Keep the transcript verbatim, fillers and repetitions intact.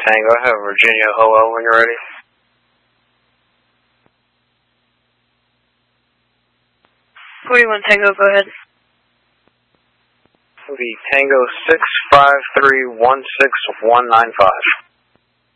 Tango. I have Virginia O L when you're ready. forty-one Tango, go ahead. The Tango six five three one six one nine five.